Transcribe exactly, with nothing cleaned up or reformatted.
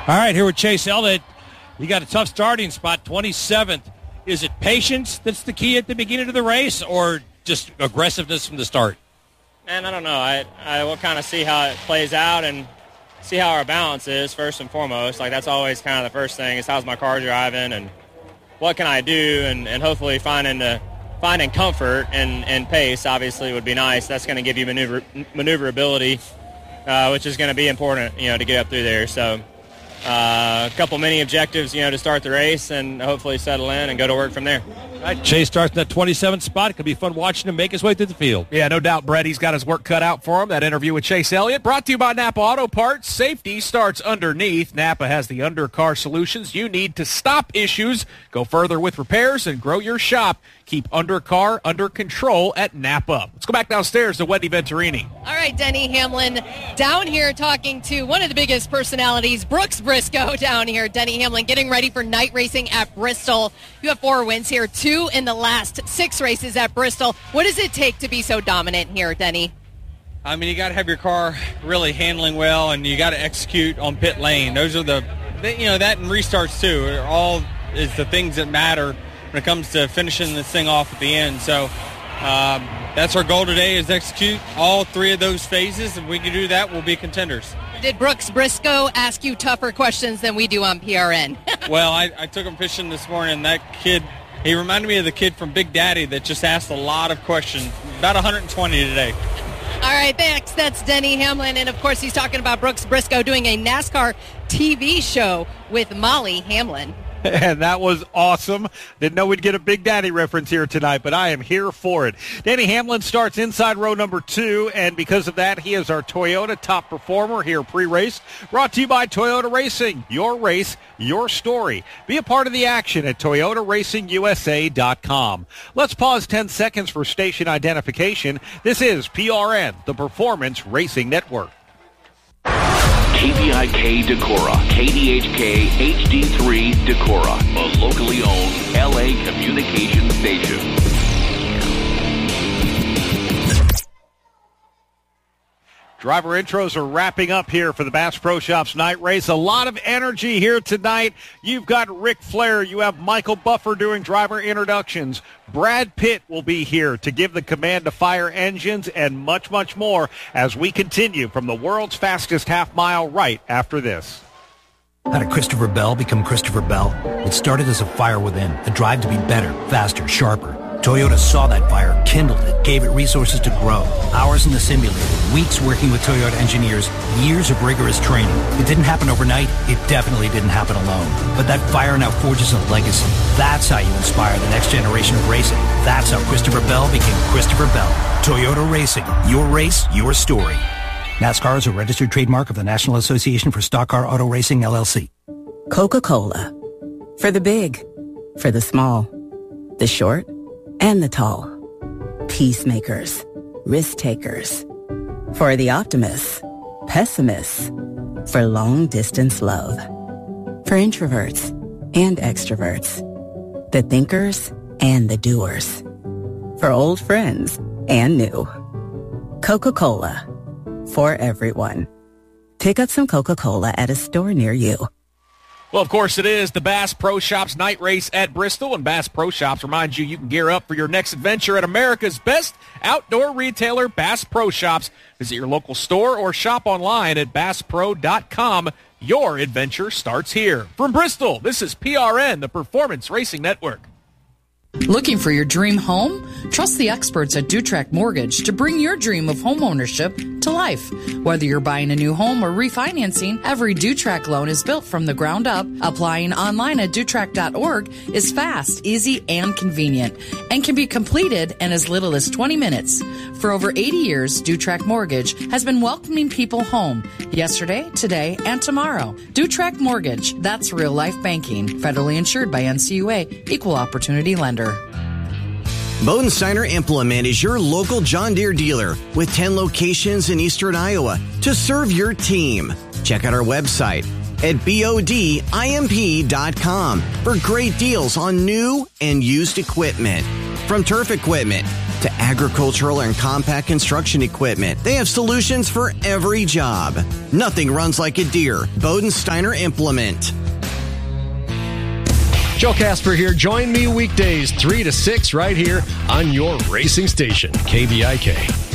All right, here with Chase Elliott. You got a tough starting spot, twenty-seventh. Is it patience that's the key at the beginning of the race, or just aggressiveness from the start? Man, I don't know. I, I will kind of see how it plays out and see how our balance is first and foremost. Like, that's always kind of the first thing is how's my car driving and what can I do, and, and hopefully finding the finding comfort and, and pace obviously would be nice. That's going to give you maneuver maneuverability, uh, which is going to be important, you know, to get up through there. So uh, a couple mini objectives, you know, to start the race and hopefully settle in and go to work from there. All right, Chase starts in that twenty-seventh spot. It could be fun watching him make his way through the field. Yeah, no doubt, Brett. He's got his work cut out for him. That interview with Chase Elliott brought to you by Napa Auto Parts. Safety starts underneath. Napa has the undercar solutions you need to stop issues, go further with repairs, and grow your shop. Keep undercar under control at Napa. Let's go back downstairs to Wendy Venturini. All right, Denny Hamlin down here talking to one of the biggest personalities, Brooks Briscoe down here. Denny Hamlin getting ready for night racing at Bristol. You have four wins here, two in the last six races at Bristol. What does it take to be so dominant here, Denny? I mean, you got to have your car really handling well, and you got to execute on pit lane. Those are the, you know, that and restarts too. Are all is the things that matter when it comes to finishing this thing off at the end. So um, that's our goal today, is execute all three of those phases. If we can do that, we'll be contenders. Did Brooks Briscoe ask you tougher questions than we do on P R N? Well, I, I took him fishing this morning, and that kid, he reminded me of the kid from Big Daddy that just asked a lot of questions, about one hundred twenty today. All right, thanks. That's Denny Hamlin. And, of course, he's talking about Brooks Briscoe doing a NASCAR T V show with Molly Hamlin. And that was awesome. Didn't know we'd get a Big Daddy reference here tonight, but I am here for it. Denny Hamlin starts inside row number two, and because of that, he is our Toyota top performer here pre-race. Brought to you by Toyota Racing. Your race, your story. Be a part of the action at Toyota Racing U S A dot com. Let's pause ten seconds for station identification. This is P R N, the Performance Racing Network. K D I K Decorah, K D H K H D three Decorah, a locally owned L A communications station. Driver intros are wrapping up here for the Bass Pro Shops night race. A lot of energy here tonight. You've got Ric Flair. You have Michael Buffer doing driver introductions. Brad Pitt will be here to give the command to fire engines and much, much more as we continue from the world's fastest half mile right after this. How did Christopher Bell become Christopher Bell? It started as a fire within, a drive to be better, faster, sharper. Toyota saw that fire, kindled it, gave it resources to grow. Hours in the simulator, weeks working with Toyota engineers, years of rigorous training. It didn't happen overnight. It definitely didn't happen alone. But that fire now forges a legacy. That's how you inspire the next generation of racing. That's how Christopher Bell became Christopher Bell. Toyota Racing. Your race, your story. NASCAR is a registered trademark of the National Association for Stock Car Auto Racing, L L C. Coca-Cola. For the big, for the small, the short, and the tall. Peacemakers, risk takers. For the optimists, pessimists. For long distance love. For introverts and extroverts. The thinkers and the doers. For old friends and new. Coca-Cola. For everyone. Pick up some Coca-Cola at a store near you. Well, of course, it is the Bass Pro Shops night race at Bristol, and Bass Pro Shops reminds you you can gear up for your next adventure at America's best outdoor retailer, Bass Pro Shops. Visit your local store or shop online at bass pro dot com. Your adventure starts here. From Bristol, this is P R N, the Performance Racing Network. Looking for your dream home? Trust the experts at Dutrack Mortgage to bring your dream of home ownership to life. Whether you're buying a new home or refinancing, every Dutrack loan is built from the ground up. Applying online at Dutrack dot org is fast, easy, and convenient, and can be completed in as little as twenty minutes. For over eighty years, Dutrack Mortgage has been welcoming people home yesterday, today, and tomorrow. Dutrack Mortgage, that's real life banking. Federally insured by N C U A, Equal Opportunity Lender. Bodensteiner Implement is your local John Deere dealer with ten locations in eastern Iowa to serve your team. Check out our website at B O D I M P dot com for great deals on new and used equipment. From turf equipment, to agricultural and compact construction equipment. They have solutions for every job. Nothing runs like a Deere. Bodensteiner Implement. Joe Casper here. Join me weekdays three to six right here on your racing station, K B I K.